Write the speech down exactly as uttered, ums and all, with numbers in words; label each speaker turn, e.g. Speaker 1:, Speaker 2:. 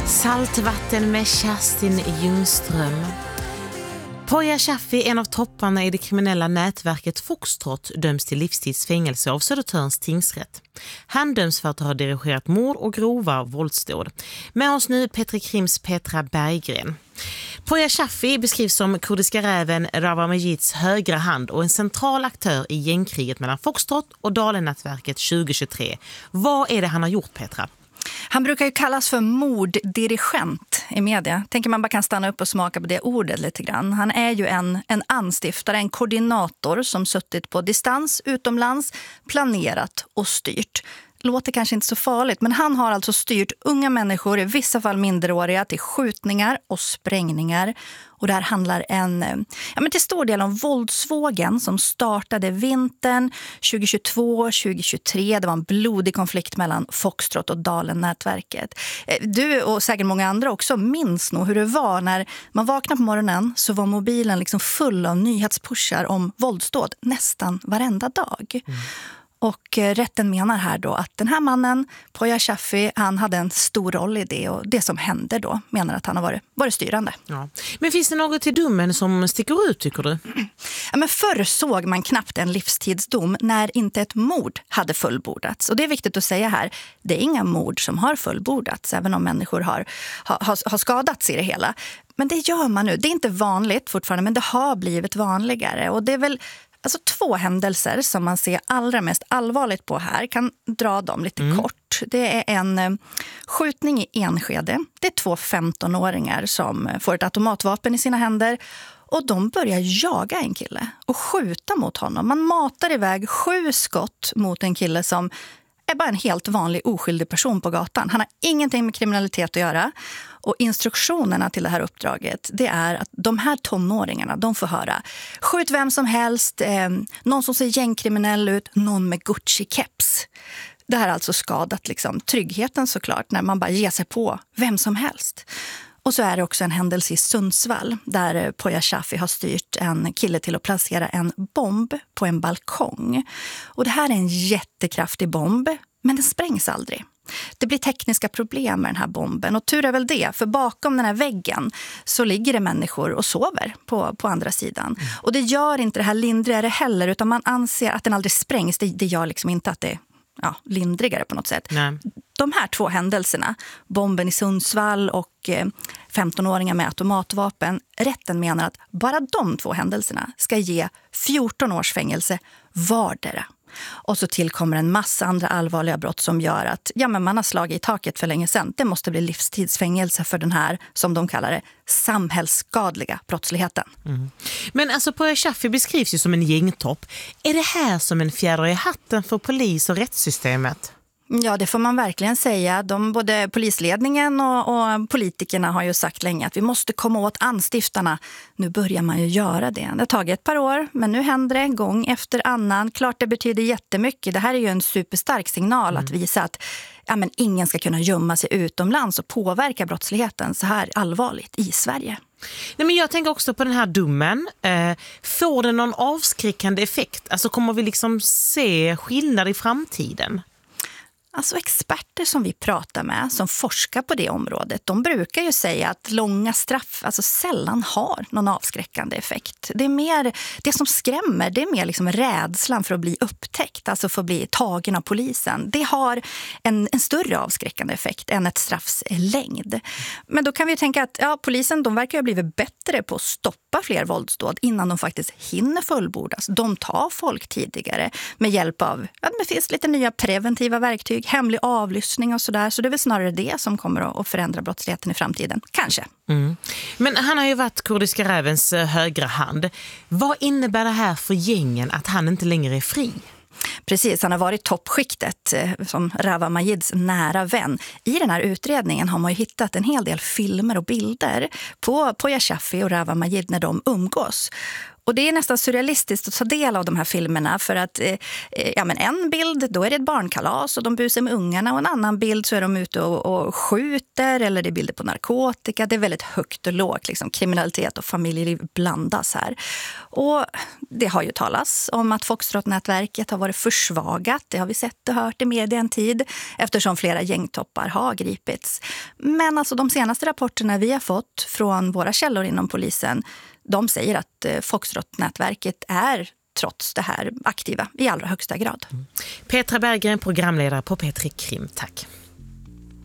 Speaker 1: Saltvatten med Kerstin Ljungström. Poya Shaffi, en av topparna i det kriminella nätverket Foxtrot, döms till livstidsfängelse av Södertörns tingsrätt. Han döms för att ha dirigerat mord och grova våldsdåd. Med oss nu Petri Krims Petra Berggren. Poya Shaffi beskrivs som kurdiska räven Rawa Majids högra hand och en central aktör i gängkriget mellan Foxtrot och Dalen-nätverket tjugohundratjugotre. Vad är det han har gjort, Petra?
Speaker 2: Han brukar ju kallas för morddirigent i media. Tänker man bara kan stanna upp och smaka på det ordet lite grann. Han är ju en, en anstiftare, en koordinator som suttit på distans utomlands, planerat och styrt. Låter kanske inte så farligt, men han har alltså styrt unga människor, i vissa fall minderåriga, till skjutningar och sprängningar. Och där handlar en, ja, men till stor del om våldsvågen som startade vintern tjugohundratjugotvå tjugohundratjugotre. Det var en blodig konflikt mellan Foxtrot och Dalen-nätverket. Du och säkert många andra också minns nog hur det var när man vaknade på morgonen, så var mobilen liksom full av nyhetspushar om våldsdåd nästan varenda dag. Mm. Och rätten menar här då att den här mannen, Poya Shaffi, han hade en stor roll i det, och det som hände då menar att han har varit, varit styrande.
Speaker 1: Ja. Men finns det något till domen som sticker ut, tycker du?
Speaker 2: Ja, men förr såg man knappt en livstidsdom när inte ett mord hade fullbordats. Och det är viktigt att säga här, det är inga mord som har fullbordats, även om människor har, har, har skadats i det hela. Men det gör man nu. Det är inte vanligt fortfarande, men det har blivit vanligare. Och det är väl alltså två händelser som man ser allra mest allvarligt på här. Kan dra dem lite mm. kort. Det är en eh, skjutning i Enskede. Det är två femtonåringar som får ett automatvapen i sina händer. Och de börjar jaga en kille och skjuta mot honom. Man matar iväg sju skott mot en kille som är bara en helt vanlig oskyldig person på gatan. Han har ingenting med kriminalitet att göra. Och instruktionerna till det här uppdraget, det är att de här tonåringarna, de får höra: skjut vem som helst, eh, någon som ser gängkriminell ut, någon med Gucci-keps. Det här har alltså skadat liksom tryggheten såklart, när man bara ger sig på vem som helst. Och så är det också en händelse i Sundsvall där Poya Shaffi har styrt en kille till att placera en bomb på en balkong. Och det här är en jättekraftig bomb, men den sprängs aldrig. Det blir tekniska problem med den här bomben, och tur är väl det, för bakom den här väggen så ligger det människor och sover på, på andra sidan. Mm. Och det gör inte det här lindrigare heller, utan man anser att den aldrig sprängs. Det, det gör liksom inte att det är ja, lindrigare på något sätt. Nej. De här två händelserna, bomben i Sundsvall och eh, femtonåringar med automatvapen, rätten menar att bara de två händelserna ska ge fjorton års fängelse vardera. Och så tillkommer en massa andra allvarliga brott som gör att ja, men man har slagit i taket för länge sedan. Det måste bli livstidsfängelse för den här, som de kallar det, samhällsskadliga brottsligheten. Mm.
Speaker 1: Men alltså Poya Shaffi beskrivs ju som en gängtopp. Är det här som en fjäder i hatten för polis- och rättssystemet?
Speaker 2: Ja, det får man verkligen säga. De, både polisledningen och, och politikerna har ju sagt länge att vi måste komma åt anstiftarna. Nu börjar man ju göra det. Det har tagit ett par år, men nu händer det gång efter annan. Klart det betyder jättemycket. Det här är ju en superstark signal mm. att visa att ja, men ingen ska kunna gömma sig utomlands och påverka brottsligheten så här allvarligt i Sverige.
Speaker 1: Nej, men jag tänker också på den här domen. Eh, får den någon avskräckande effekt? Alltså kommer vi liksom se skillnad i framtiden?
Speaker 2: Alltså experter som vi pratar med, som forskar på det området, de brukar ju säga att långa straff alltså sällan har någon avskräckande effekt. Det är mer, det som skrämmer, det är mer liksom rädslan för att bli upptäckt, alltså för att bli tagen av polisen. Det har en, en större avskräckande effekt än ett straffs längd. Men då kan vi tänka att ja, polisen, de verkar ha blivit bättre på att stoppa fler våldsdåd innan de faktiskt hinner fullbordas. De tar folk tidigare med hjälp av, ja, det finns lite nya preventiva verktyg, hemlig avlyssning och sådär. Så det är väl snarare det som kommer att förändra brottsligheten i framtiden. Kanske. Mm.
Speaker 1: Men han har ju varit kurdiska rävens högra hand. Vad innebär det här för gängen att han inte längre är fri?
Speaker 2: Precis, han har varit toppskiktet som Rawa Majids nära vän. I den här utredningen har man ju hittat en hel del filmer och bilder på Poya Shaffi och Rawa Majid när de umgås. Och det är nästan surrealistiskt att ta del av de här filmerna för att eh, ja, men en bild, då är det ett barnkalas och de busar med ungarna, och en annan bild så är de ute och, och skjuter, eller det är bilder på narkotika. Det är väldigt högt och lågt, liksom. Kriminalitet och familjeliv blandas här. Och det har ju talats om att Foxtrot-nätverket har varit försvagat. Det har vi sett och hört i media en tid, eftersom flera gängtoppar har gripits. Men alltså de senaste rapporterna vi har fått från våra källor inom polisen, de säger att Foxtrot-nätverket är trots det här aktiva i allra högsta grad.
Speaker 1: Petra Berggren, programledare på P tre Krim. Tack.